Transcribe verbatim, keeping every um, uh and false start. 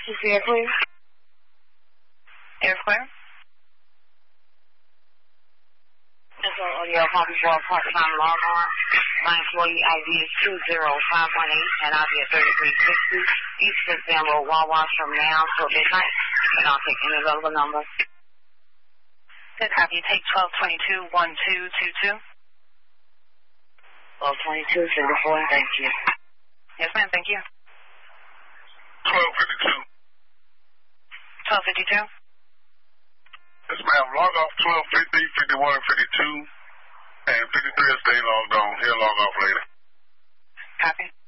Is the air clear? Air clear. That's all audio copy for a part-time log on. My employee I D is two zero five one eight, and I'll be at thirty-three sixty East Fifth Bend Road, Wawa, from now till midnight. And I'll take any available number. Good copy. Take twelve twenty-two one two two two. twelve twenty-two seventy-four, thank you. Yes, ma'am, thank you. twelve fifty-two. twelve fifty-two. Yes, ma'am. Log off twelve fifty, fifty-one, fifty-two, and fifty-three will stay logged on. He'll log off later. Copy.